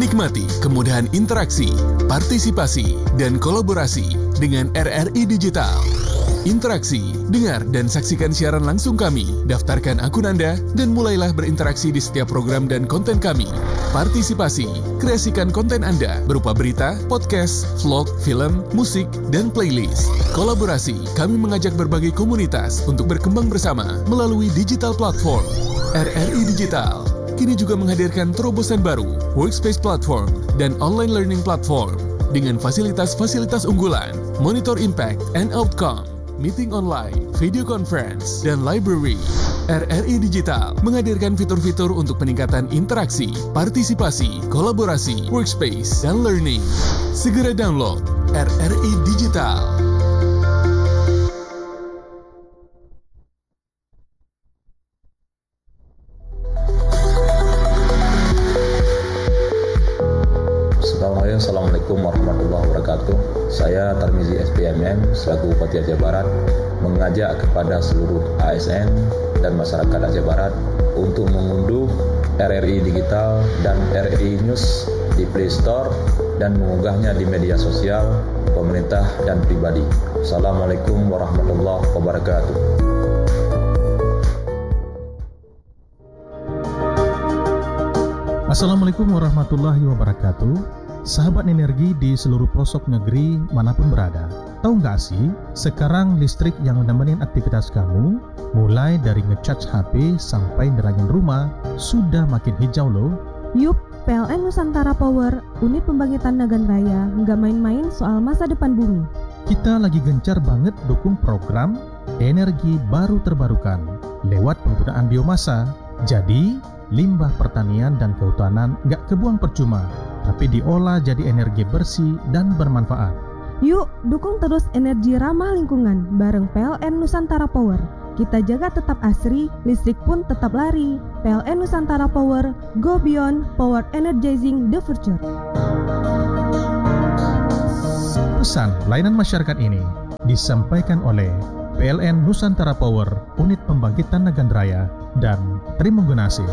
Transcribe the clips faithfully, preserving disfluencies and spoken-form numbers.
Nikmati kemudahan interaksi, partisipasi, dan kolaborasi dengan R R I Digital. Interaksi, dengar dan saksikan siaran langsung kami, daftarkan akun Anda, dan mulailah berinteraksi di setiap program dan konten kami. Partisipasi, kreasikan konten Anda berupa berita, podcast, vlog, film, musik, dan playlist. Kolaborasi, kami mengajak berbagai komunitas untuk berkembang bersama melalui digital platform. R R I Digital kini juga menghadirkan terobosan baru, workspace platform, dan online learning platform dengan fasilitas-fasilitas unggulan, monitor impact and outcome, meeting online, video conference, dan library. R R I Digital menghadirkan fitur-fitur untuk peningkatan interaksi, partisipasi, kolaborasi, workspace, dan learning. Segera download R R I Digital. Assalamualaikum warahmatullahi wabarakatuh. Saya Tarmizi S P M M selaku Bupati Aceh Barat mengajak kepada seluruh A S N dan masyarakat Aceh Barat untuk mengunduh R R I Digital dan R R I News di Play Store dan mengunggahnya di media sosial pemerintah dan pribadi. Assalamualaikum warahmatullahi wabarakatuh. Assalamualaikum warahmatullahi wabarakatuh. Sahabat energi di seluruh pelosok negeri manapun berada. Tahu nggak sih, sekarang listrik yang menemani aktivitas kamu, mulai dari ngecharge H P sampai nerangin rumah, sudah makin hijau loh. Yup, P L N Nusantara Power, unit pembangkitan Nagan Raya, nggak main-main soal masa depan bumi. Kita lagi gencar banget dukung program energi baru terbarukan lewat penggunaan biomasa. Jadi, limbah pertanian dan kehutanan nggak kebuang percuma, tapi diolah jadi energi bersih dan bermanfaat. Yuk, dukung terus energi ramah lingkungan bareng P L N Nusantara Power. Kita jaga tetap asri, listrik pun tetap lari. P L N Nusantara Power, go beyond, power energizing the future. Pesan layanan masyarakat ini disampaikan oleh P L N Nusantara Power, unit pembangkitan Nagan Raya, dan Trimenggunasi.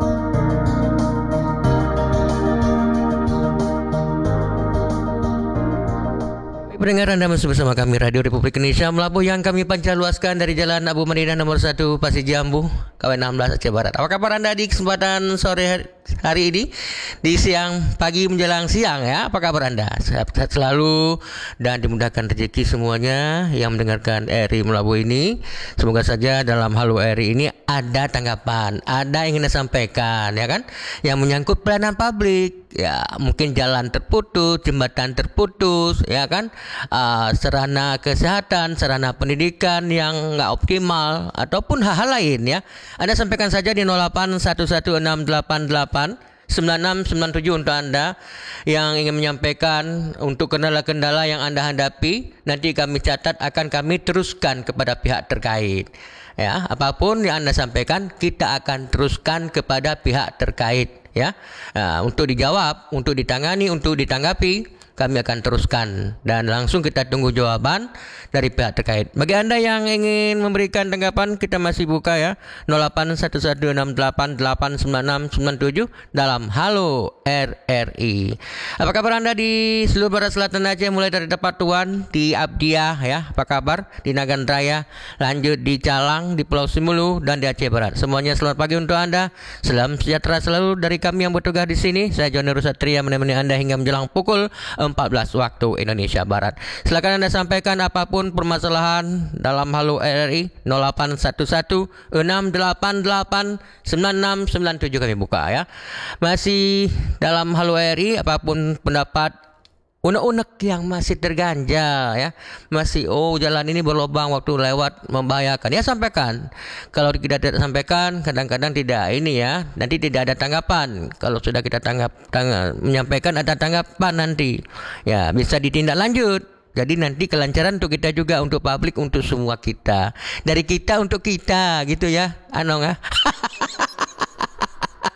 Pendengar, Anda masih bersama kami Radio Republik Indonesia Melabuh yang kami pancarluaskan dari Jalan Abu Madinah nomor satu Pasir Jambu, K W enam belas Aceh Barat. Apa kabar Anda di kesempatan sore hari, hari ini, di siang pagi menjelang siang ya? Apa kabar Anda? Sehat-sehat selalu dan dimudahkan rezeki semuanya yang mendengarkan R R I Melabuh ini. Semoga saja dalam Halo R R I ini ada tanggapan, ada yang ingin disampaikan ya kan, yang menyangkut pelayanan publik. Ya, mungkin jalan terputus, jembatan terputus, ya kan, uh, sarana kesehatan, sarana pendidikan yang nggak optimal, ataupun hal-hal lain ya. Anda sampaikan saja di nol delapan satu satu enam delapan delapan sembilan enam sembilan tujuh untuk Anda yang ingin menyampaikan untuk kendala-kendala yang Anda hadapi. Nanti kami catat, akan kami teruskan kepada pihak terkait. Ya, apapun yang Anda sampaikan, kita akan teruskan kepada pihak terkait. Ya, nah, untuk dijawab, untuk ditangani, untuk ditanggapi, kami akan teruskan dan langsung kita tunggu jawaban dari pihak terkait. Bagi Anda yang ingin memberikan tanggapan, kita masih buka ya, nol delapan satu satu enam delapan delapan sembilan enam sembilan tujuh dalam Halo R R I. Apa kabar Anda di seluruh barat selatan Aceh, mulai dari Tepat Tuan, di Abdiah ya, apa kabar, di Nagan Raya, lanjut di Calang, di Pulau Simulu, dan di Aceh Barat. Semuanya selamat pagi untuk Anda. Salam sejahtera selalu dari kami yang bertugas di sini. Saya Joni Rusatria menemani Anda hingga menjelang pukul empat belas waktu Indonesia Barat. Silakan Anda sampaikan apapun permasalahan dalam Halo R R I. Nol delapan satu satu enam delapan delapan sembilan enam sembilan tujuh kami buka ya. Masih dalam Halo R R I, apapun pendapat, unek-unek yang masih terganjal ya, masih oh jalan ini berlubang, waktu lewat membahayakan, ya sampaikan. Kalau kita tidak sampaikan, kadang-kadang tidak ini ya, nanti tidak ada tanggapan. Kalau sudah kita tanggap, tanggap menyampaikan, ada tanggapan nanti ya, bisa ditindak lanjut. Jadi nanti kelancaran untuk kita juga, untuk publik, untuk semua kita, dari kita untuk kita gitu ya, Anong ya.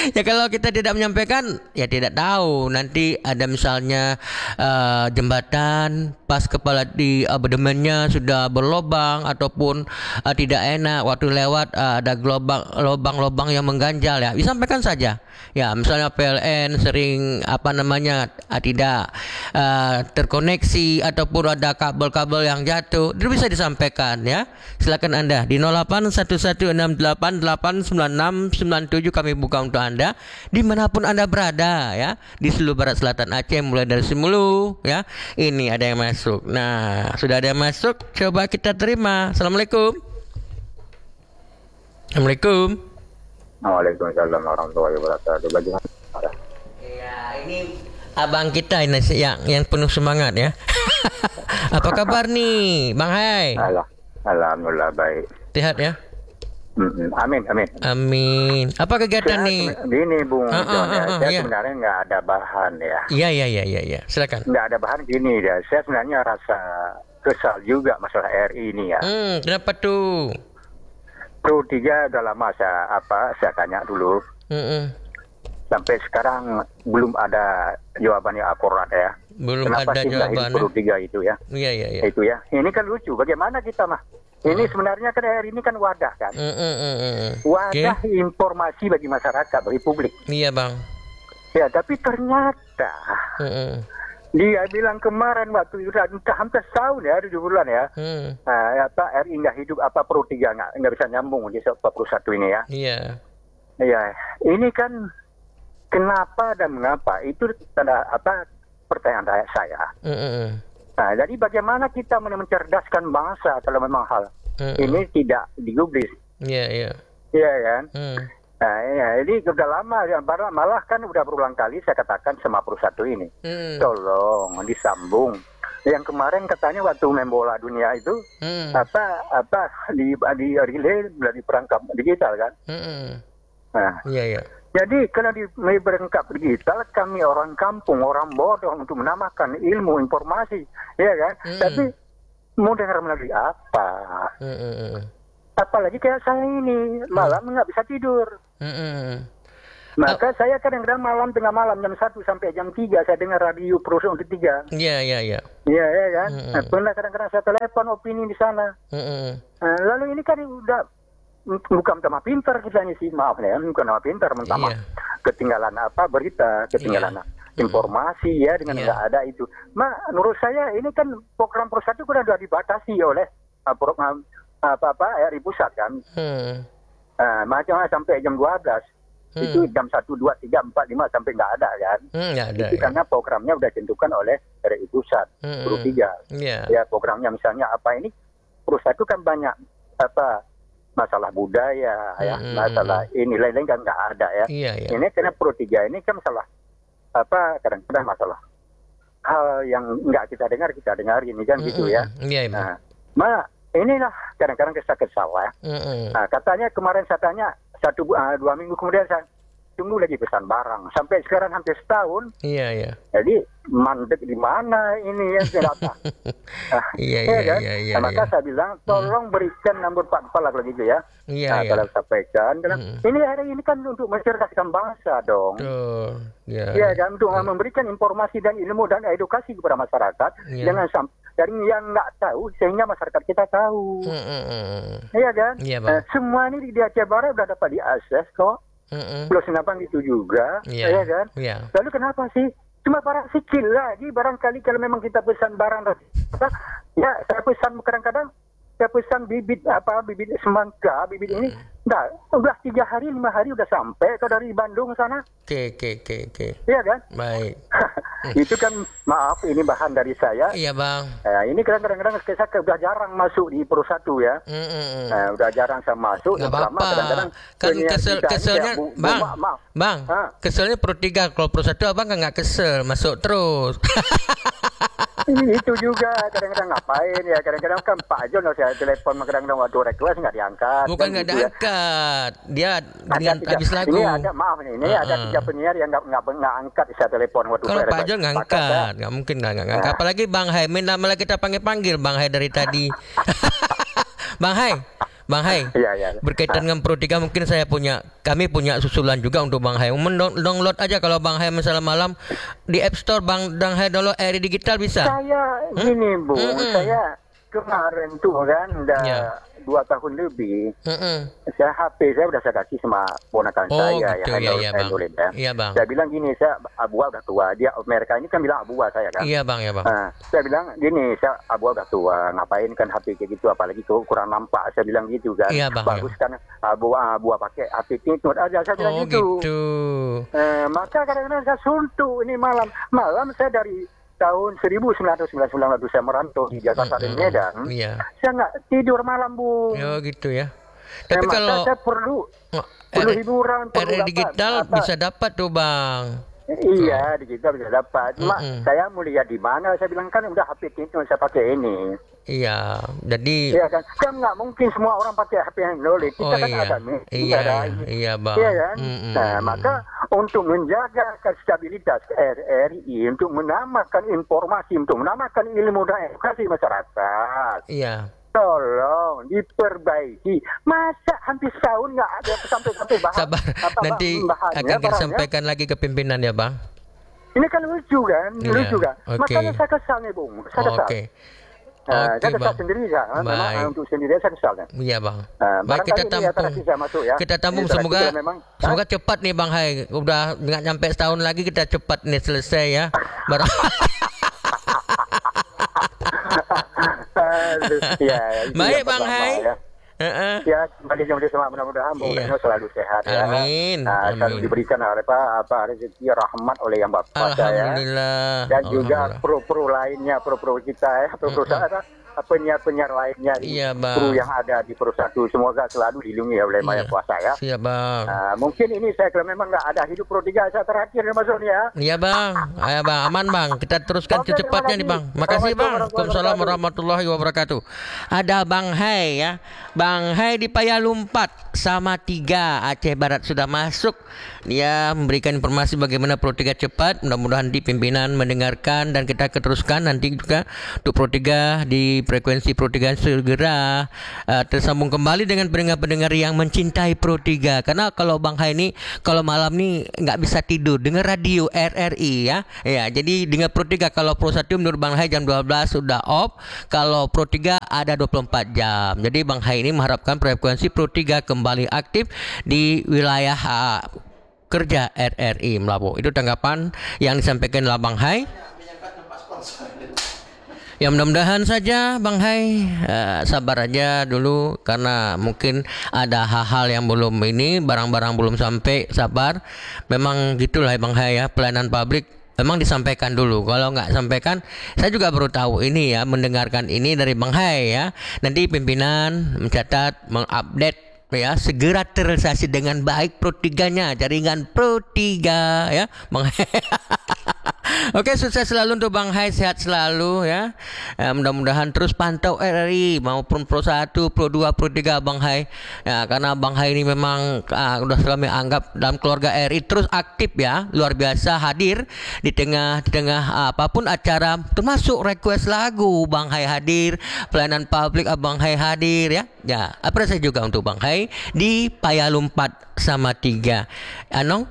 Ya kalau kita tidak menyampaikan, ya tidak tahu. Nanti ada misalnya uh, jembatan pas kepala di abodemennya sudah berlobang ataupun uh, tidak enak waktu lewat uh, ada gelobang lobang-lobang yang mengganjal ya. Disampaikan saja. Ya, misalnya P L N sering apa namanya uh, tidak uh, terkoneksi ataupun ada kabel-kabel yang jatuh, itu bisa disampaikan ya. Silakan Anda di nol delapan satu satu enam delapan delapan sembilan enam sembilan tujuh kami buka untuk Anda dimanapun Anda berada ya, di seluruh barat selatan Aceh mulai dari Simulu ya. Ini ada yang masuk. Nah, sudah ada yang masuk, coba kita terima. Assalamualaikum. Assalamualaikum. Waalaikumsalam warahmatullahi wabarakatuh. Bagaimana? Ya, ini abang kita ini yang yang penuh semangat ya. Apa kabar nih, Bang Hai? Alah, alhamdulillah baik. Sehat ya? Mm-mm. Amin, amin. Amin. Apa kegiatan Saya, nih? Gini, Bung Ah, John, ah, ya. ah, ah, Saya ya. sebenarnya nggak ada bahan ya. Iya, iya, iya, iya, ya. Silakan. Nggak ada bahan gini ya. Saya sebenarnya rasa kesal juga masalah R I ini ya. Hmm, kenapa tuh? Pro tiga udah lama saya apa saya tanya dulu. Mm-mm. Sampai sekarang belum ada jawaban yang akurat ya. Belum Kenapa ada sih nggak jawabannya. Pro tiga itu ya? Iya, iya, iya. Itu ya. Ini kan lucu. Bagaimana kita mah? Ini sebenarnya kan R I ini kan wadah kan. Mm-mm. Wadah Oke. informasi bagi masyarakat, bagi publik. Iya, Bang. Ya, tapi ternyata Mm-mm. dia bilang kemarin waktu itu entah hampir setahun ya, tujuh bulan ya. Hmm. Nah, apa R I nggak hidup apa Pro tiga nggak nggak bisa nyambung di empat puluh satu ini ya. Iya. Ya, ini kan kenapa dan mengapa itu tanda apa pertanyaan saya. Mm-mm. Nah, jadi bagaimana kita mencerdaskan bangsa kalau memang hal Mm-mm. ini tidak digubris, Iya, iya. iya kan? Hmm. Nah, ya, jadi sudah lama, ya, malah malah kan udah berulang kali saya katakan sama Pro satu ini, Hmm. tolong disambung. Yang kemarin katanya waktu main bola dunia itu Hmm. apa apa di di relay dari perangkap digital kan. Mm-mm. Nah, Iya, iya. jadi kalau di perangkap digital kami orang kampung, orang bodoh untuk menamakan ilmu informasi, ya kan? Hmm. Tapi mau dengar melalui apa? Mm-mm. Apalagi kayak saya ini malam nggak bisa tidur. Mm-mm. Maka saya kadang-kadang malam tengah malam jam satu sampai jam tiga saya dengar radio Pro tiga. Iya, iya, iya. Iya, ya kan? Mm-mm. Nah, pernah kadang-kadang saya telepon opini di sana. Mm-mm. Nah, lalu ini kan udah bukan sama pintar kita ini sih, maaf ya, bukan sama pintar, mentama Iya. ketinggalan apa berita, ketinggalan informasi ya dengan Iya. nggak ada itu. Ma, menurut saya ini kan program Pro satu sudah dibatasi oleh uh, program apa-apa R I pusat kan. Hmm. Uh, macam sampai jam dua belas. Hmm. Itu jam satu, dua, tiga, empat, lima sampai nggak ada kan. Hmm, nggak ada. Itu Ya. karena programnya udah ditentukan oleh R I pusat, Hmm. Pro tiga. Iya. Ya programnya misalnya apa ini, Pro satu kan banyak apa masalah budaya ya, Hmm. masalah ini lain-lain kan nggak ada ya. Iya, iya. Ini karena Pro tiga ini kan masalah apa kadang-kadang masalah hal yang nggak kita dengar kita dengar ini kan gitu ya. Mm-mm. Iya, Bang. Nah, ma inilah kadang-kadang kesal-kesal ya. Mm-mm. Nah, katanya kemarin saya tanya satu uh, dua minggu kemudian saya tunggu lagi pesan barang sampai sekarang hampir setahun. Iya, iya. Jadi mandek di mana ini ya saya data. Nah, Iya, ya iya, kan? iya, iya, Nah, maka iya. saya bilang tolong berikan nomor Pak Kepala kalau gitu ya. Iya, Nah, iya. kalau sampaikan, karena Mm. ini hari ini kan untuk mencerdaskan bangsa dong. Betul. Iya. Ya kan, untuk memberikan informasi dan ilmu dan edukasi kepada masyarakat. Iya. Jangan sampai dari yang nggak tahu sehingga masyarakat kita tahu. Mm-mm. Iya kan? Iya, Bang. Nah, semua ini di Aceh Barat udah dapat diakses kok. Mm-mm. Pulau Senapang itu juga, Iya. ya kan? Iya. Lalu kenapa sih? Cuma barang sikil lagi, barangkali kalau memang kita pesan barang, apa, ya saya pesan kadang-kadang, saya pesan bibit apa, bibit semangka, bibit ini, dah, udah tiga hari, lima hari udah sampai ke dari Bandung sana, Oke, oke, oke, oke. iya kan? Baik. Itu kan, maaf, ini bahan dari saya. Iya, Bang. Nah, ini kadang-kadang saya udah jarang masuk di Pro satu ya. Mm-mm. Nah, udah jarang saya masuk. Nggak selama apa-apa. kadang-kadang Kan penyiar kesel, kita ini keselnya, kayak bu- bu- Bang, ma- maaf. Bang, Hah? keselnya Pro tiga. Kalau Pro satu abang kan nggak kesel, masuk terus. Itu juga kadang-kadang ngapain ya, kadang-kadang kan Pak Jon saya telepon kadang-kadang waktu request nggak diangkat. Bukan kan nggak gitu ya. diangkat, dia Ada dengan tiga- habis lagu. Ini ada maaf nih, ini Uh-uh. ada tiga penyiar yang nggak nggak nggak angkat saya telepon waktu Kalau request. Pak Jon nggak Maka saya- angkat, nggak mungkin nggak nggak angkat. Nah. Apalagi Bang Hai, main malah kita panggil-panggil Bang Hai dari tadi. Bang Hai, Bang Hai. Iya, iya. Berkaitan dengan Pro tiga mungkin saya punya kami punya susulan juga untuk Bang Hai. Mendownload aja kalau Bang Hai misalnya malam di App Store Bang Bang Hai download R R I Digital bisa. Saya hmm? gini, Bu. Hmm. Saya kemarin tuh kan udah yeah. dua tahun lebih. Mm-mm. Saya H P saya udah saya kasih sama ponakan oh, saya gitu, ya, ya, ya, bang. ya. Iya, Bang. Saya bilang gini, saya Abua udah tua. Dia mereka ini kan bilang Abua saya kan. Iya, Bang, ya, Bang. Nah, saya bilang gini, saya Abua udah tua, ngapain kan H P kayak gitu, apalagi tuh kurang nampak. Saya bilang gitu kan. Iya, Bang. Bagus ya. kan Abua Abua pakai H P Titut aja, saya bilang oh, gitu. gitu. Eh, maka kadang-kadang saya suntuk ini malam. Malam saya dari tahun seribu sembilan ratus sembilan puluh sembilan saya merantau di Jakarta dan Medan. Iya. Saya nggak tidur malam, Bu. Oh, gitu ya. Tapi nah, kalau saya perlu oh, perlu R- hiburan, perlu R R I digital apa? Bisa dapat tuh, Bang. Iya, digital bisa dapat. Cuma Mm-mm. saya mau lihat di mana? Saya bilang kan udah H P itu saya pakai ini. Iya, jadi iya kan, kan nggak mungkin semua orang pakai H P Android. Kita oh, kan iya. ada nih, iya, ada iya, Bang. Iya kan. Mm-mm. Nah, maka untuk menjaga stabilitas R R I, untuk menambahkan informasi, untuk menambahkan ilmu dan edukasi masyarakat. Iya. Tolong diperbaiki. Masa hampir setahun nggak ada sampai-sampai bahas. Sabar, apa, nanti bahannya, akan kita barangnya. sampaikan lagi ke pimpinan ya, Bang. Ini kan lucu kan, iya. lucu kan. Okay. Makanya saya kesal nih, Bung. Saya kesal. Oke. Okay. Nah, okay, saya kesal sendiri ya. Memang untuk sendiri saya kesal kan. Iya, Bang. Nah, baik, kita tampung. Masuk, ya. Kita tampung semoga memang, semoga cepat nih Bang Hai. Udah nggak nyampe setahun lagi kita cepat nih selesai ya. Barang. ya, baik Bang Hai. Ya. Uh-uh. Ya, bagi yang bersama mudah-mudahan Bung iya. selalu sehat ya. Amin. Nah, Amin. selalu diberikan apa apa rezeki rahmat oleh yang Bapak Alhamdulillah. saya. Dan juga pro-pro lainnya, pro-pro kita ya, pro-pro uh-uh. saya penyiar-penyiar lainnya iya, kru yang ada di Pro satu semoga selalu dilindungi oleh Maha Kuasa ya. Siap, Bang. Nah, mungkin ini saya kalau memang nggak ada hidup Pro tiga saya terakhir ya Mas Sony ya. Iya, Bang. Ayo, Bang, aman, Bang. Kita teruskan okay, secepatnya nih, Bang. Makasih, Bang. Waalaikumsalam warahmatullahi wabarakatuh. Ada Bang Hai ya. Bang Hai di Payalumpat sama tiga Aceh Barat sudah masuk. Dia memberikan informasi bagaimana Pro tiga cepat. Mudah-mudahan di pimpinan mendengarkan dan kita teruskan nanti juga untuk Pro tiga di frekuensi Pro tiga segera uh, tersambung kembali dengan pendengar-pendengar yang mencintai Pro tiga. Karena kalau Bang Hai ini kalau malam nih nggak bisa tidur, dengar radio R R I ya. Ya, jadi dengar Pro tiga. Kalau Pro satu menurut Bang Hai jam dua belas sudah off. Kalau Pro tiga ada dua puluh empat jam. Jadi Bang Hai ini mengharapkan frekuensi Pro tiga kembali aktif di wilayah uh, kerja R R I Melabu. Itu tanggapan yang disampaikan oleh Bang Hai. Ya mudah-mudahan saja Bang Hai uh, sabar aja dulu karena mungkin ada hal-hal yang belum ini, barang-barang belum sampai, sabar. Memang gitulah Bang Hai ya, pelayanan publik memang disampaikan dulu. Kalau nggak sampaikan, saya juga baru tahu ini ya, mendengarkan ini dari Bang Hai ya. Nanti pimpinan mencatat, mengupdate ya, segera terrealisasi dengan baik Pro tiga-nya, jaringan Pro tiga ya Bang Hai. Oke, sukses selalu untuk Bang Hai, sehat selalu ya. Ya mudah-mudahan terus pantau R R I maupun Pro satu, Pro dua, Pro tiga Bang Hai. Ya, karena Bang Hai ini memang uh, udah kami anggap dalam keluarga R R I terus aktif ya, luar biasa hadir di tengah di tengah uh, apapun acara, termasuk request lagu Bang Hai hadir, pelayanan publik Abang Hai hadir ya. Ya, apresiasi juga untuk Bang Hai di Payalumpat sama tiga. Anong?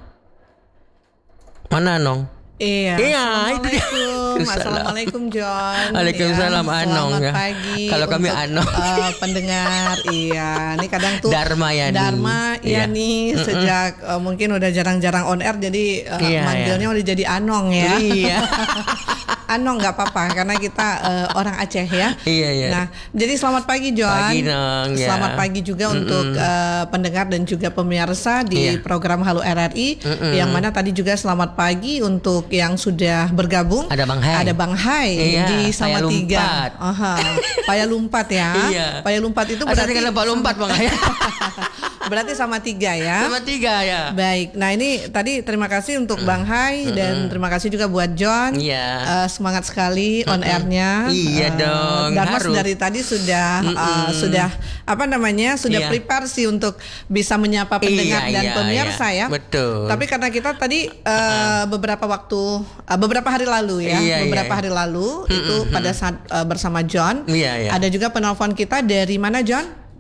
Mana Anong? Iya, iya itu dia. Assalamualaikum John. Waalaikumsalam ya, Anong ya. Pagi kalau kami untuk, Anong uh, pendengar, iya. Ini kadang tuh Dharma ya Dharma iya. ya nih Mm-mm. sejak uh, mungkin udah jarang-jarang on air jadi uh, iya, manggilnya iya. udah jadi Anong ya. Iya. Anong nggak apa-apa karena kita uh, orang Aceh ya. Iya iya. Nah, jadi selamat pagi John. Pagi Nong ya. Selamat pagi juga Mm-mm. untuk uh, pendengar dan juga pemirsa di iya. program Halo R R I. Mm-mm. Yang mana tadi juga selamat pagi untuk yang sudah bergabung. Ada Bang Hai. Ada Bang Hai iya, di sama tiga. Aha. Payalumpat ya. Iya. Payalumpat itu berarti kan Pak Lompat Bang Hai. Berarti sama tiga ya. Sama tiga ya. Baik. Nah ini tadi terima kasih untuk mm. Bang Hai mm-mm. dan terima kasih juga buat John. Iya. Uh, semangat sekali on airnya. Iya uh, dong. Dan Mas dari tadi sudah uh, sudah apa namanya sudah iya. prepare sih untuk bisa menyapa pendengar iya, dan iya, pemirsa iya. ya. Betul. Tapi karena kita tadi uh, uh-uh. beberapa waktu uh, beberapa hari lalu ya, iya, beberapa iya. hari lalu mm-mm. itu pada saat uh, bersama John. Iya, iya. Ada juga penelpon kita dari mana John?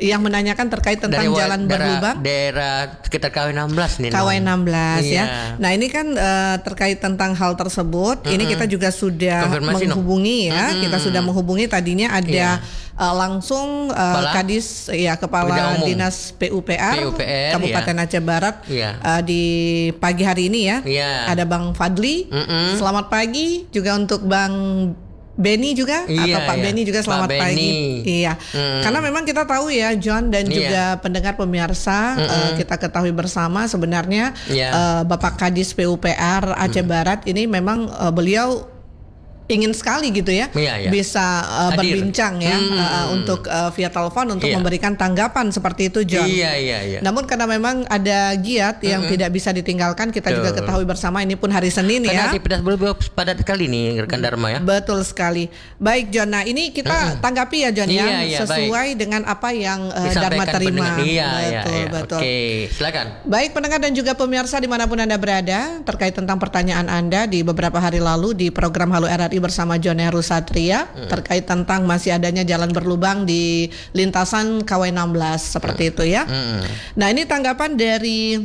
yang menanyakan terkait tentang Dari jalan daerah, berlubang. Daerah sekitar K W enam belas nih. K W enam belas iya. ya. Nah ini kan uh, terkait tentang hal tersebut. Mm-hmm. Ini kita juga sudah Konfirmasi menghubungi no? ya. Mm-hmm. Kita sudah menghubungi tadinya ada iya. uh, langsung uh, Kadis ya Kepala Dinas P U P R, P U P R Kabupaten iya. Aceh Barat iya. uh, di pagi hari ini ya. Iya. Ada Bang Fadli. Mm-hmm. Selamat pagi juga untuk Bang Benny juga iya, atau Pak iya. Benny juga selamat Pak pagi. Benny. Iya. Hmm. Karena memang kita tahu ya John dan iya. juga pendengar pemirsa uh, kita ketahui bersama sebenarnya iya. uh, Bapak Kadis P U P R Aceh hmm. Barat ini memang uh, beliau ingin sekali gitu ya iya, iya. bisa uh, berbincang ya hmm. uh, untuk uh, via telepon untuk iya. memberikan tanggapan seperti itu John. Iya iya iya. Namun karena memang ada giat yang mm-hmm. tidak bisa ditinggalkan, kita Tuh. juga ketahui bersama ini pun hari Senin karena ya. Karena aktivitas beliau padat sekali nih rekan Dharma ya. Betul sekali. Baik John, nah ini kita mm-hmm. tanggapi ya John iya, ya iya, sesuai baik. dengan apa yang uh, Dharma terima. Iya, betul iya, iya. betul. Oke, silakan. Baik pendengar dan juga pemirsa dimanapun Anda berada terkait tentang pertanyaan Anda di beberapa hari lalu di program Halo R R I bersama John Heru Satria hmm. terkait tentang masih adanya jalan berlubang di lintasan K W enam belas seperti hmm. itu ya. Hmm. Nah ini tanggapan dari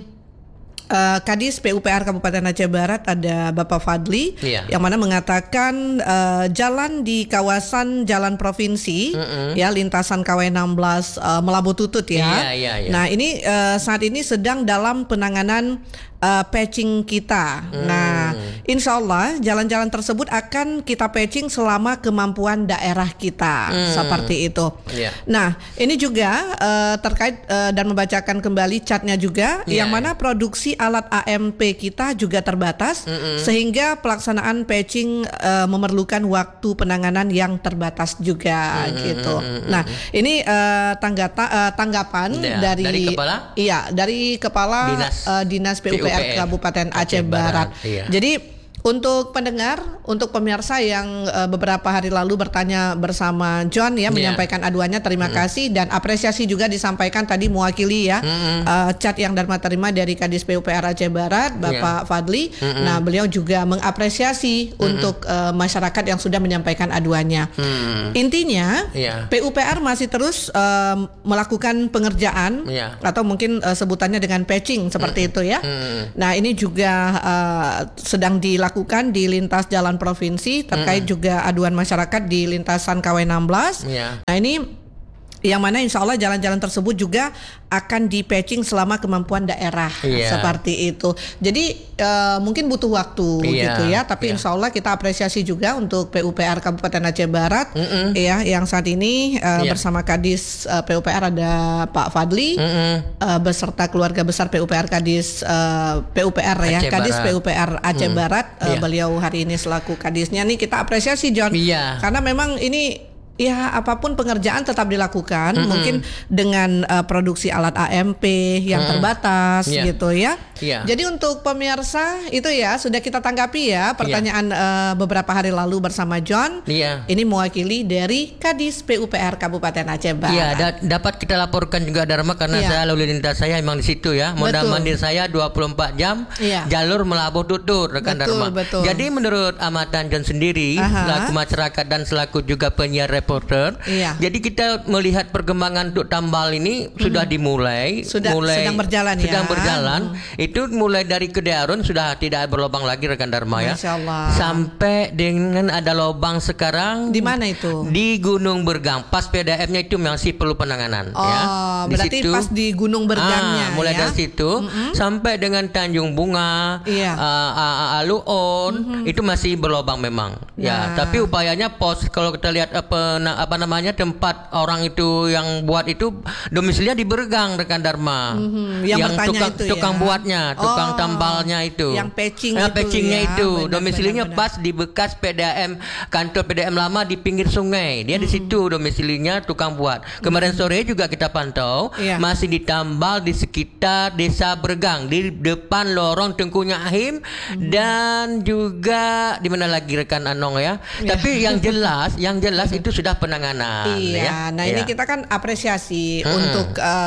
uh, Kadis P U P R Kabupaten Aceh Barat ada Bapak Fadli yeah. yang mana mengatakan uh, jalan di kawasan jalan provinsi hmm. ya lintasan K W enam belas uh, Melabu Tutut ya. Yeah, yeah, yeah. Nah ini uh, saat ini sedang dalam penanganan Uh, patching kita. Hmm. Nah, insya Allah jalan-jalan tersebut akan kita patching selama kemampuan daerah kita hmm. seperti itu. Yeah. Nah, ini juga uh, terkait uh, dan membacakan kembali catnya juga, yeah. yang mana produksi alat A M P kita juga terbatas, mm-mm. sehingga pelaksanaan patching uh, memerlukan waktu penanganan yang terbatas juga mm-hmm. gitu. Nah, ini uh, tanggata, uh, tanggapan yeah. dari, dari kepala, iya dari kepala Dinas, uh, Dinas P U P R Kabupaten Aceh, Aceh Barat. Barat. Iya. Jadi untuk pendengar, untuk pemirsa yang uh, beberapa hari lalu bertanya bersama John ya, yeah. menyampaikan aduannya, terima mm. kasih dan apresiasi juga disampaikan tadi mewakili ya mm-hmm. uh, chat yang Dharma terima dari Kadis P U P R Aceh Barat, Bapak yeah. Fadli. Mm-hmm. Nah, beliau juga mengapresiasi mm-hmm. untuk uh, masyarakat yang sudah menyampaikan aduannya. Mm. Intinya yeah. P U P R masih terus uh, melakukan pengerjaan yeah. atau mungkin uh, sebutannya dengan patching seperti mm-hmm. itu ya. Mm-hmm. Nah, ini juga uh, sedang dilakukan lakukan di lintas jalan provinsi terkait mm. juga aduan masyarakat di lintasan K W enam belas. Yeah. Nah ini yang mana insya Allah jalan-jalan tersebut juga akan di patching selama kemampuan daerah yeah. seperti itu. Jadi uh, mungkin butuh waktu yeah. gitu ya. Tapi yeah. insya Allah kita apresiasi juga untuk P U P R Kabupaten Aceh Barat Mm-mm. ya yang saat ini uh, yeah. bersama Kadis uh, P U P R ada Pak Fadli uh, beserta keluarga besar P U P R Kadis uh, P U P R ya Aceh Kadis Barat. P U P R Aceh mm. Barat uh, yeah. beliau hari ini selaku Kadisnya nih kita apresiasi John yeah. karena memang ini ya apapun pengerjaan tetap dilakukan mm-hmm. mungkin dengan uh, produksi alat A M P yang mm-hmm. terbatas yeah. gitu ya. Yeah. Jadi untuk pemirsa itu ya sudah kita tanggapi ya pertanyaan yeah. uh, beberapa hari lalu bersama John. Yeah. Ini mewakili dari Kadis P U P R Kabupaten Aceh Barat. Iya, yeah, da- dapat kita laporkan juga Dharma karena yeah. saya lalu lintas saya memang di situ ya. Mondar mandir saya dua puluh empat jam yeah. jalur Melabu Tutut rekan Dharma. Betul. Jadi menurut amatan John sendiri Aha. selaku masyarakat dan selaku juga penyiar reporter. Iya. Jadi kita melihat perkembangan untuk tambal ini hmm. sudah dimulai, sudah mulai, sedang berjalan sedang ya. Sedang berjalan. Hmm. Itu mulai dari Kedaerun sudah tidak berlubang lagi rekan Dharma ya. Masya Allah. Sampai dengan ada lubang sekarang. Di mana itu? Di Gunung Bergang. Pas P D M-nya itu masih perlu penanganan oh, ya. Di berarti situ, pas di Gunung Bergangnya ah, mulai ya? Dari situ mm-hmm. sampai dengan Tanjung Bunga, iya. uh, uh, Aluon mm-hmm. itu masih berlubang memang. Nah. Ya, tapi upayanya pos kalau kita lihat apa apa namanya tempat orang itu yang buat itu domisilinya di Bergang rekan Dharma. Mm-hmm. Yang, yang tukang itu tukang ya? Buatnya, tukang oh, tambalnya itu. Yang patching nah, itu patchingnya ya? Itu benar, domisilinya benar, benar. Pas di bekas P D M kantor P D M lama di pinggir sungai. Dia mm-hmm. di situ domisilinya tukang buat. Kemarin mm-hmm. sore juga kita pantau yeah. masih ditambal di sekitar Desa Bergang di depan lorong Tengku Nyahim mm-hmm. dan juga di mana lagi rekan Anong ya. Yeah. Tapi yang jelas, yang jelas itu sudah penanganan. Iya, ya? Nah iya. Ini kita kan apresiasi hmm. untuk uh,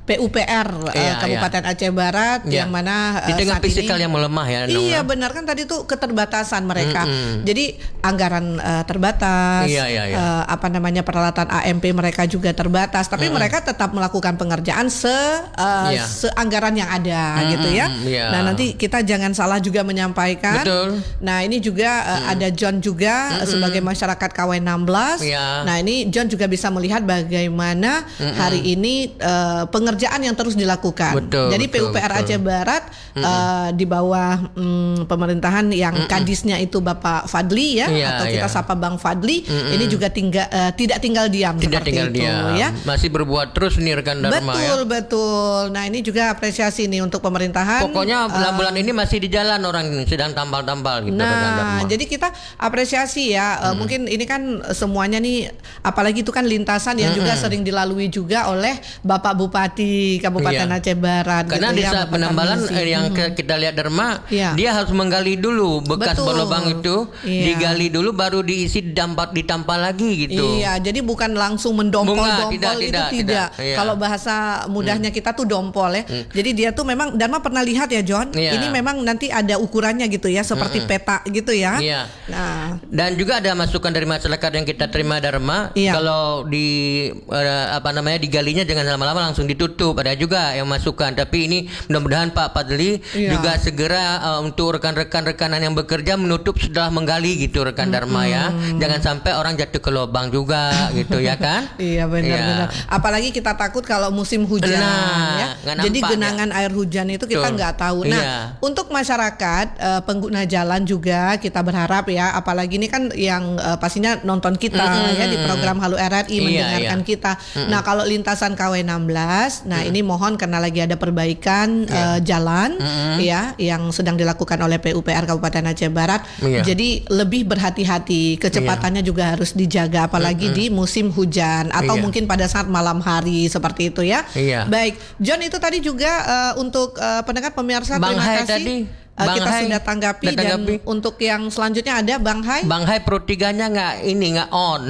P U P R iya, uh, Kabupaten iya. Aceh Barat iya. yang mana uh, di tengah fisikal ini, yang melemah ya. Iya dong, benar kan tadi tuh keterbatasan mereka. Mm-mm. Jadi anggaran uh, terbatas, iya, iya, iya. Uh, apa namanya peralatan A M P mereka juga terbatas. Tapi mm-mm. mereka tetap melakukan pengerjaan se uh, iya. seanggaran yang ada mm-mm. gitu ya. Iya. Nah nanti kita jangan salah juga menyampaikan. Betul. Nah ini juga uh, mm. ada John juga uh, sebagai masyarakat K W enam belas. Iya. Nah ini John juga bisa melihat bagaimana mm-mm. hari ini uh, pengerjaan yang terus dilakukan. Betul, Jadi betul, P U P R betul. Aceh Barat uh, di bawah um, pemerintahan yang mm-mm. kadisnya itu Bapak Fadli ya, iya, atau kita iya. sapa Bang Fadli. Mm-mm. Ini juga tinggal uh, tidak tinggal diam tidak seperti tinggal itu diam. ya. Masih berbuat terus nih rekan Dharma betul, ya. Betul betul. Nah ini juga apresiasi nih untuk pemerintahan. Pokoknya bulan-bulan uh, ini masih di jalan orang sedang tambal-tambal gitu. Nah jadi kita apresiasi ya. Uh, mm. Mungkin ini kan semuanya nih, apalagi itu kan lintasan yang mm-hmm. juga sering dilalui juga oleh Bapak Bupati Kabupaten iya. Aceh Barat. Karena gitu di saat ya, penambalan eh, yang mm-hmm. kita lihat Dharma, iya. dia harus menggali dulu bekas betul. berlubang itu, iya. digali dulu baru diisi dampak ditampal lagi gitu. Iya, jadi bukan langsung mendompol-dompol tidak, itu tidak. tidak. tidak. Iya. Kalau bahasa mudahnya hmm. kita tuh dompol ya. Hmm. Jadi dia tuh memang Dharma pernah lihat ya John. Iya. Ini memang nanti ada ukurannya gitu ya, seperti hmm. peta gitu ya. Iya. Nah, dan juga ada masukan dari masyarakat yang kita terima Dharma. Iya. Kalau di uh, apa namanya digalinya jangan lama-lama langsung ditutup. Ada juga yang masukan. Tapi ini mudah-mudahan Pak Fadli iya. juga segera uh, untuk rekan-rekan rekanan yang bekerja menutup setelah menggali gitu rekan hmm. Dharma ya. Jangan sampai orang jatuh ke lubang juga gitu ya kan? Iya benar-benar. Ya. Apalagi kita takut kalau musim hujan nah, ya. Jadi genangan ya. air hujan itu kita nggak tahu. Nah, iya. untuk masyarakat uh, pengguna jalan juga kita berharap ya, apalagi ini kan yang uh, pastinya nonton kita mm-hmm. ya di program Halo R R I iya, mendengarkan iya. kita. Mm-hmm. Nah, kalau lintasan K W enam belas, nah mm-hmm. ini mohon karena lagi ada perbaikan yeah. uh, jalan mm-hmm. ya yang sedang dilakukan oleh P U P R Kabupaten Aceh Barat. Yeah. Jadi lebih berhati-hati, kecepatannya yeah. juga harus dijaga apalagi mm-hmm. di musim hujan atau yeah. mungkin pada saat malam hari seperti itu ya. Yeah. Baik, John itu tadi juga uh, untuk uh, pendengar pemirsa Bang terima Hai kasih. Tadi. Uh, Bang kita Hai, sudah tanggapi dan tanggapi. Untuk yang selanjutnya ada Bang Hai. Bang Hai Pro tiganya nggak ini nggak on.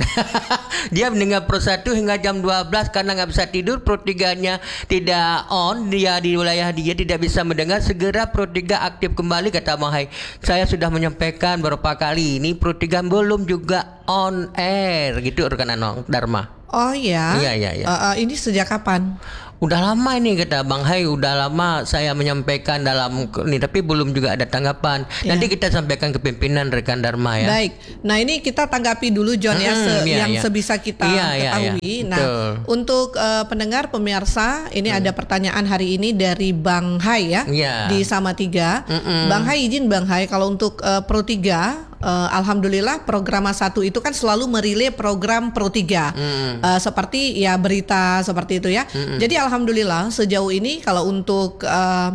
Dia mendengar Pro satu hingga jam dua belas karena nggak bisa tidur. Pro tiganya tidak on. Dia di wilayah dia tidak bisa mendengar. Segera Pro tiga aktif kembali kata Bang Hai. Saya sudah menyampaikan beberapa kali ini Pro tiga belum juga on air gitu rekan Anong Dharma. Oh iya. Iya iya. iya. Uh, uh, ini sejak kapan? Udah lama ini kata Bang Hai, udah lama saya menyampaikan dalam ini tapi belum juga ada tanggapan. Ya. Nanti kita sampaikan ke pimpinan rekan Dharma ya. Baik. Nah, ini kita tanggapi dulu John hmm, ya se- iya, yang iya. sebisa kita iya, ketahui. Iya, iya. Nah, betul. Untuk uh, pendengar pemirsa, ini hmm. ada pertanyaan hari ini dari Bang Hai ya iya. di Sama tiga. Mm-mm. Bang Hai izin Bang Hai kalau untuk uh, Pro tiga Uh, Alhamdulillah program satu itu kan selalu merilai program Pro tiga mm. uh, seperti ya berita seperti itu ya. Mm-mm. Jadi Alhamdulillah sejauh ini kalau untuk uh,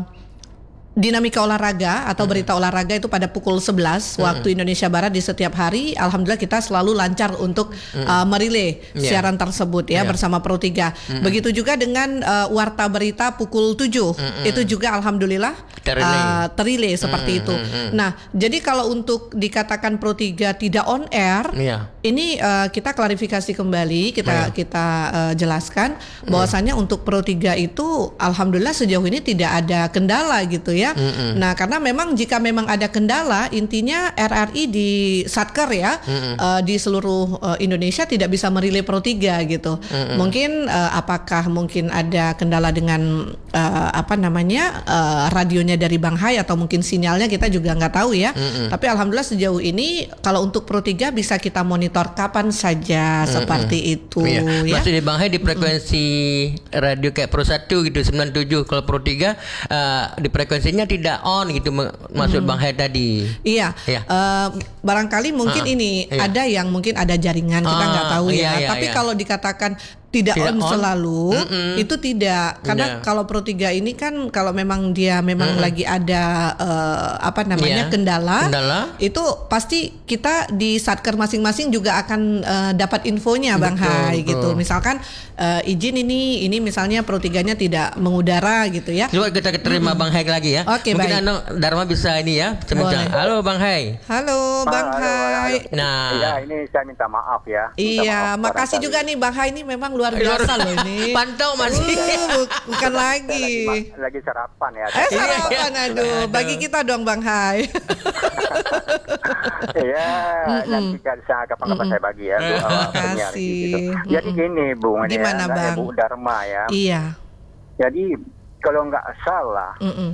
dinamika olahraga atau berita mm-hmm. olahraga itu pada pukul sebelas mm-hmm. waktu Indonesia Barat di setiap hari, alhamdulillah kita selalu lancar untuk mm-hmm. uh, merilai yeah. siaran tersebut ya yeah. bersama Pro tiga. Mm-hmm. Begitu juga dengan uh, warta berita pukul tujuh mm-hmm. itu juga alhamdulillah terilai, uh, terilai seperti mm-hmm. itu. Nah, jadi kalau untuk dikatakan Pro tiga tidak on air, yeah. ini uh, kita klarifikasi kembali, kita yeah. kita uh, jelaskan bahwasannya yeah. untuk Pro tiga itu alhamdulillah sejauh ini tidak ada kendala gitu ya. Mm-mm. Nah, karena memang jika memang ada kendala, intinya R R I di Satker ya uh, di seluruh uh, Indonesia tidak bisa merilai Pro tiga gitu. Mm-mm. Mungkin uh, apakah mungkin ada kendala dengan uh, apa namanya uh, radionya dari Bang Hai atau mungkin sinyalnya kita juga nggak tahu ya. Mm-mm. Tapi alhamdulillah sejauh ini kalau untuk Pro tiga bisa kita monitor kapan saja. Mm-mm. Seperti itu iya. ya. Masih di Bang Hai di frekuensi Mm-mm. radio kayak Pro satu gitu sembilan puluh tujuh, kalau Pro tiga uh, di frekuensinya tidak on gitu maksud hmm. Bang Hai tadi. Iya. iya. Uh, barangkali mungkin uh, ini iya. ada yang mungkin ada jaringan kita nggak uh, tahu ya. Iya, iya, Tapi iya. kalau dikatakan tidak, tidak on, on selalu Mm-mm. itu tidak karena yeah. kalau Pro tiga ini kan kalau memang dia memang Mm-mm. lagi ada uh, apa namanya yeah. kendala, kendala itu pasti kita di Satker masing-masing juga akan uh, dapat infonya Bang betul, Hai betul. Gitu. Misalkan uh, izin ini ini misalnya Pro tiganya tidak mengudara gitu ya. Coba kita terima mm-hmm. Bang Hai lagi ya. Oke, mungkin baik. Ano Dharma bisa ini ya. Halo Bang Hai. Halo Bang halo, Hai. halo, halo. Nah, ya ini saya minta maaf ya. Minta iya, maaf makasih juga nih Bang Hai, ini memang luar biasa loh ini. Pantau masih. Uh, bukan lagi. Lagi, lagi sarapan ya. Eh sarapan, aduh. Bagi kita dong Bang Hai. Iya, nanti saya kapan-kapan saya bagi ya. Terima kasih. Gitu. Jadi gini Bung, gimana ya, Bang? Bu Dharma ya. Iya. Jadi kalau nggak salah, Mm-mm.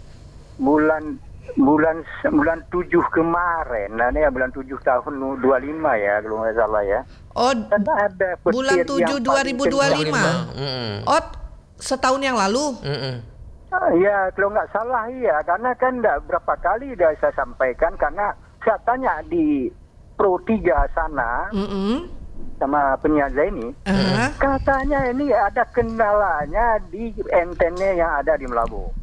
bulan bulan bulan tujuh kemarin, nah ini ya bulan tujuh tahun dua puluh lima ya kalau nggak salah ya. Oh, kan ada bulan tujuh dua ribu dua puluh lima. Oh, setahun yang lalu. Mm-mm. Ah, ya, kalau nggak salah iya, karena kan enggak berapa kali udah saya sampaikan, karena saya tanya di Pro tiga sana Mm-mm. sama penyiar ini, uh-huh. katanya ini ada kendalanya di antennya yang ada di Melabu.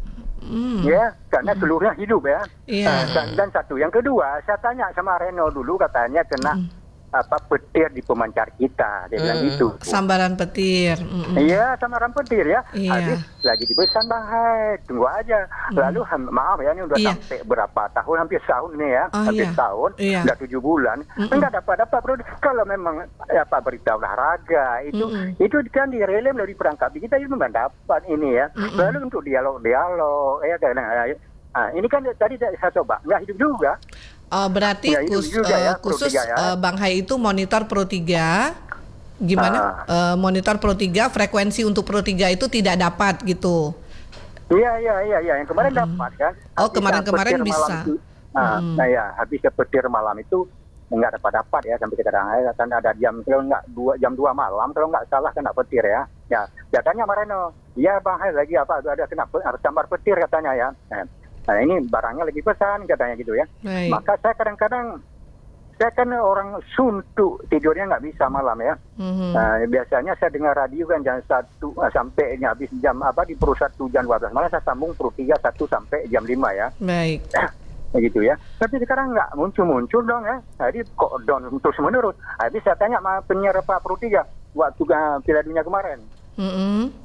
Mm. Ya, karena seluruhnya hidup ya. Yeah. Dan, dan satu, yang kedua, saya tanya sama Reno dulu, katanya kena mm. apa petir di pemancar kita, dia bilang Mm. gitu. Sambaran petir. Iya, sambaran petir ya. Iya. Habis lagi dipesan Bang Hai, tunggu aja. Mm. Lalu maaf ya, ini udah Iya. sampai berapa tahun, hampir setahun ini ya, Oh, hampir iya. setahun, Iya. udah tujuh bulan, Mm-mm. enggak dapat-dapat. Bro. Kalau memang apa berita olahraga itu, Mm-mm. itu kan direlem dari perangkat kita itu memang dapat ini ya. Mm-mm. Lalu untuk dialog-dialog, ya kadang ah, ini kan tadi saya coba nggak hidup juga. Oh, berarti Ya, itu kus- juga ya, uh, khusus Pro tiga ya. uh, Bang Hai itu monitor Pro tiga. Gimana? Uh, monitor Pro tiga, frekuensi untuk Pro tiga itu tidak dapat gitu. Iya, iya, iya, iya. Yang kemarin Hmm. dapat kan. Oh, Habis kemarin-kemarin yang petir bisa. malam itu, Nah, Hmm. nah ya, habis ke petir malam itu nggak dapat dapat ya, sampai kita kan ada jam kalau nggak dua jam dua malam kalau nggak salah kena petir ya. Ya, katanya Mareno, iya Bang Hai lagi apa ada kena harus gambar petir katanya ya. Nah ini barangnya lagi pesan katanya gitu ya. Baik. Maka saya kadang-kadang saya kan orang suntuk tidurnya nggak bisa malam ya. Mhm. Nah, biasanya saya dengar radio kan jam satu uh, sampai ini habis jam apa di Pro satu jam dua belas malah saya sambung Pro tiga satu sampai jam lima ya. Baik. Begitu ya. Tapi sekarang nggak muncul-muncul dong ya. Jadi kok down terus menerus. Habis saya tanya sama penyiar Pak Pro tiga waktu uh, Piala Dunia kemarin. Mhm.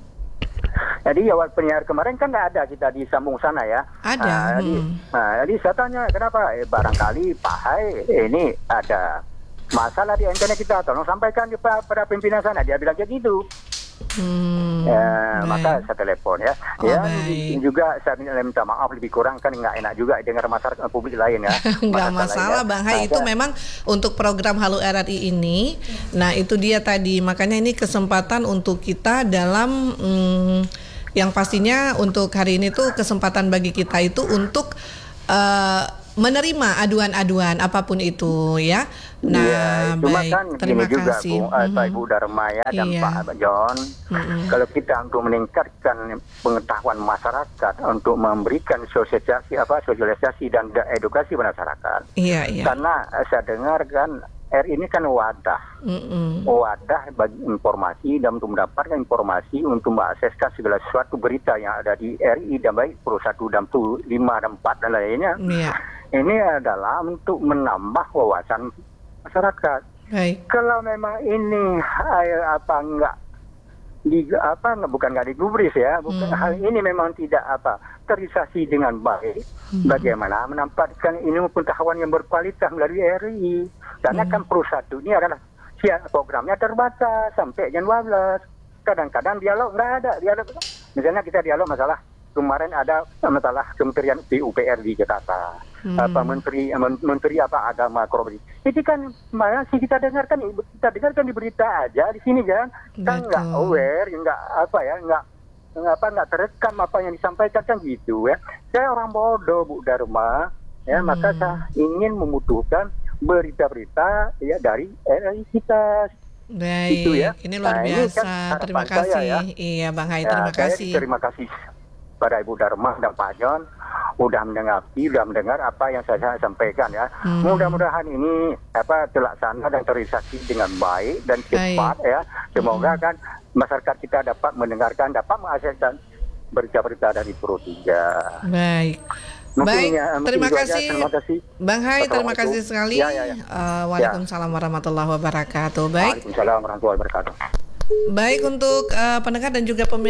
Jadi ya waktu penyiar kemarin kan nggak ada kita di sambung sana ya. Ada. Nah, jadi, Hmm. nah, jadi saya tanya kenapa? Eh, barangkali Pak Hai eh, ini ada masalah di antena kita. Tolong sampaikan kepada pimpinan sana. Dia bilang kayak gitu. Hmm. Ya, Baik. maka saya telepon ya. Oh, ya baik. juga saya minta maaf lebih kurang kan nggak enak juga dengar masyarakat publik lain ya. Nggak masalah lain, ya. Bang Hai, Nah, itu ya. memang untuk program Halo R R I ini. Nah itu dia tadi, makanya ini kesempatan untuk kita dalam hmm, yang pastinya untuk hari ini tuh kesempatan bagi kita itu untuk uh, menerima aduan-aduan apapun itu ya. Nah Iya, cuma baik, kan terima gini juga kasih. Bu, uh, Pak Mhm. Ibu Dharma ya dan Iya. Pak John. Mhm. Kalau kita untuk meningkatkan pengetahuan masyarakat untuk memberikan sosialisasi apa sosialisasi dan edukasi masyarakat. Iya iya. Karena uh, saya dengar kan R I ini kan wadah. Mm-mm. wadah bagi informasi dan untuk mendapatkan informasi untuk mengakseskan segala sesuatu berita yang ada di R I dan baik Pro satu dan Pro lima dan empat dan lainnya. Iya. Ini adalah untuk menambah wawasan masyarakat. Baik. Kalau memang ini eh, apa enggak di apa enggak, bukan enggak digubris ya, bukan Hmm. hal ini memang tidak apa terrealisasi dengan baik. Hmm. Bagaimana menempatkan ilmu pengetahuan yang berkualitas melalui R I. Karena Hmm. kan Pro satu ini adalah siap programnya terbatas sampai jam dua belas. Kadang-kadang dialog nggak ada. Dialog, misalnya kita dialog masalah kemarin ada masalah Kementerian P U P R di Jakarta. Hmm. Apa menteri men- menteri apa agama korupsi. Itu kan masih kita dengarkan kita dengarkan di berita aja di sini kan. Kan Betul. nggak aware, nggak apa ya, nggak nggak apa nggak terekam apa yang disampaikan kan gitu ya. Saya orang bodoh Bu Dharma ya, Hmm. maka saya ingin membutuhkan berita-berita ya dari R I kita. Baik, Itu ya. ini luar Nah, ini biasa. kan harapan Terima saya kasih. ya. Iya, Bang Hai, Ya, terima saya kasih. Terima kasih pada Ibu Dharma dan Pak John udah mendengarkan, udah mendengar apa yang saya sampaikan ya. Hmm. Mudah-mudahan ini apa terlaksana dan terrealisasi dengan baik dan cepat Baik. ya. Semoga Hmm. kan masyarakat kita dapat mendengarkan, dapat mengakseskan berita-berita dari Pro tiga. Baik. Mungkin Baik, ya, mungkin terima itu aja. kasih. Terima kasih. Bang Hai, terima Assalamualaikum. kasih sekali. Ya, ya, ya. Uh, Waalaikumsalam warahmatullahi wabarakatuh. Baik, Waalaikumsalam warahmatullahi wabarakatuh. baik untuk uh, pendengar dan juga pemirsa